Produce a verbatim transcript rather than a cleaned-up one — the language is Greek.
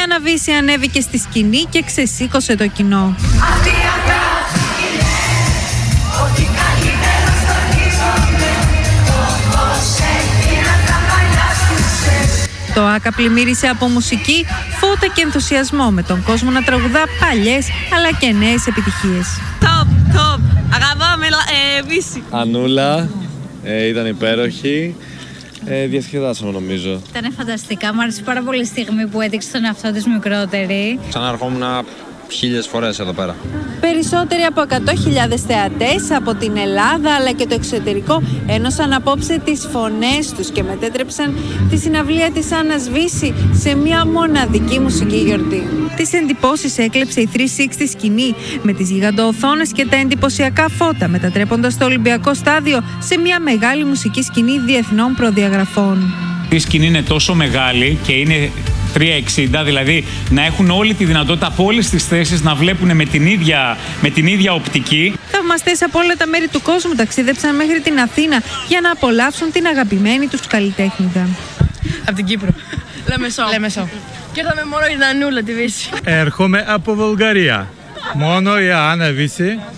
Η Άννα Βύση ανέβηκε στη σκηνή και ξεσήκωσε το κοινό. Το Άκα πλημμύρισε από μουσική, φώτα και ενθουσιασμό, με τον κόσμο να τραγουδά παλιές αλλά και νέες επιτυχίες. Top, top. Αγαπάμε ε, Βύση. Ανούλα, ε, ήταν υπέροχη. Ε, διασκεδάσαμε νομίζω. Ήταν φανταστικά. Μου άρεσε πάρα πολύ η στιγμή που έδειξε τον εαυτό της μικρότερη. Ξαναρχόμουν χίλιες φορές εδώ πέρα. Περισσότεροι από εκατό χιλιάδες θεατές από την Ελλάδα αλλά και το εξωτερικό ένωσαν απόψε τις φωνές τους και μετέτρεψαν τη συναυλία της Άννας Βύση σε μια μοναδική μουσική γιορτή. Τις εντυπώσεις έκλεψε η τριακόσια εξήντα σκηνή με τις γιγαντοοθόνες και τα εντυπωσιακά φώτα, μετατρέποντας το Ολυμπιακό Στάδιο σε μια μεγάλη μουσική σκηνή διεθνών προδιαγραφών. Η σκηνή είναι τόσο μεγάλη και είναι τριακόσια εξήντα, δηλαδή να έχουν όλη τη δυνατότητα από όλες τις θέσεις να βλέπουν με την ίδια, με την ίδια οπτική. Θαυμαστές από όλα τα μέρη του κόσμου ταξίδεψαν μέχρι την Αθήνα για να απολαύσουν την αγαπημένη τους καλλιτέχνητα. Από την Κύπρο. Λεμεσό. Λεμεσό. Και ήρθαμε μόνο για την Ανούλα τη Βύση. Έρχομαι από Βουλγαρία. Μόνο η Άννα Βύση